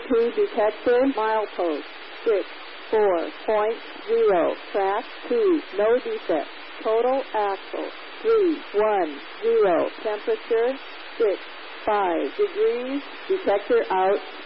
2 detector, milepost 64.0, track 2, no defect, total axle 310, temperature 65 degrees, detector out.